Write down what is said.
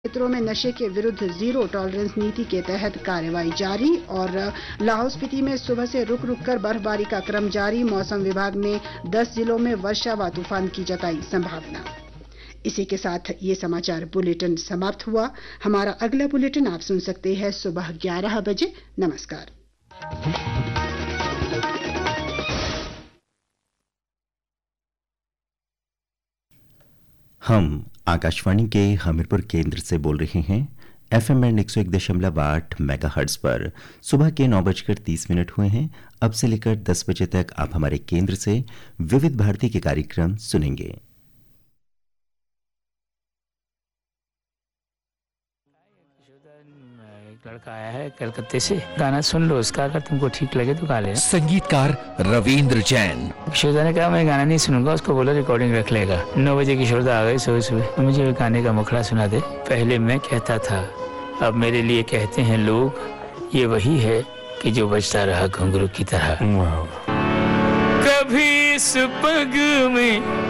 क्षेत्रों में नशे के विरुद्ध जीरो टॉलरेंस नीति के तहत कार्रवाई जारी। और लाहौल स्पीति में सुबह से रुक रुक कर बर्फबारी का क्रम जारी। मौसम विभाग ने 10 जिलों में वर्षा व तूफान की जताई संभावना। इसी के साथ ये समाचार बुलेटिन समाप्त हुआ। हमारा अगला बुलेटिन आप सुन सकते हैं सुबह 11 बजे। नमस्कार। हम आकाशवाणी के हमीरपुर केंद्र से बोल रहे हैं। एफएम बैंड 101.8 मेगाहर्ट्ज पर सुबह के 9:30 हुए हैं। अब से लेकर 10 बजे तक आप हमारे केंद्र से विविध भारती के कार्यक्रम सुनेंगे। लड़का आया है कलकत्ते से, गाना सुन लो उसका, अगर तुमको ठीक लगे तो गा लेना। संगीतकार रविंद्र जैन। किशोरदा ने कहा मैं गाना नहीं सुनूंगा, उसको बोला रिकॉर्डिंग रख लेगा। 9 बजे किशोरदा आ गए सुबह सुबह। मुझे गाने का मुखड़ा सुना दे। पहले मैं कहता था, अब मेरे लिए कहते हैं लोग, ये वही है कि जो बजता रहा घुंघरू की तरह। कभी इस पग में